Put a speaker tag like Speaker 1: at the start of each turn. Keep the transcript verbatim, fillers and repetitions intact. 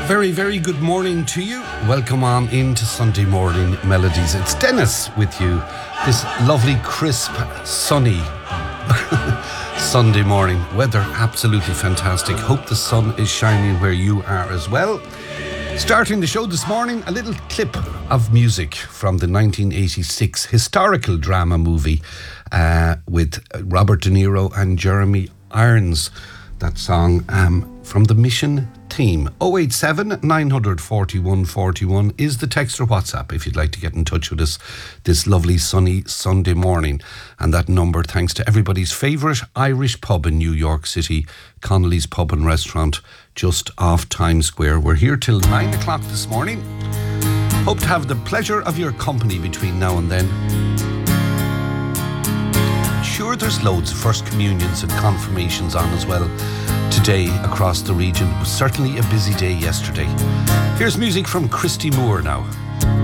Speaker 1: very, very good morning to you. Welcome on into Sunday Morning Melodies. It's Dennis with you this lovely, crisp, sunny Sunday morning. Weather absolutely fantastic. Hope the sun is shining where you are as well. Starting the show this morning, a little clip of music from the nineteen eighty-six historical drama movie uh, with Robert De Niro and Jeremy Irons. That song um, from the Mission Team. oh eight seven, nine four one, four one is the text or WhatsApp if you'd like to get in touch with us this lovely sunny Sunday morning. And that number, thanks to everybody's favourite Irish pub in New York City, Connolly's Pub and Restaurant, just off Times Square. We're here till nine o'clock this morning. Hope to have the pleasure of your company between now and then. Sure, there's loads of First Communions and Confirmations on as well today across the region. It was certainly a busy day yesterday. Here's music from Christy Moore now.